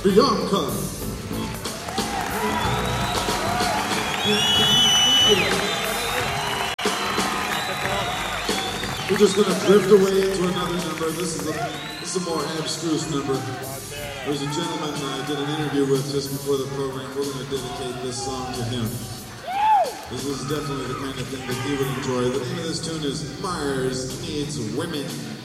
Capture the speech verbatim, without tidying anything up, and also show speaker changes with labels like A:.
A: Bianca. We're just gonna drift away into another number. This is a this is a more abstruse number. There's a gentleman I did an interview with just before the program. We're gonna dedicate this song to him. This is definitely the kind of thing that he would enjoy. The name of this tune is Mars Needs Women.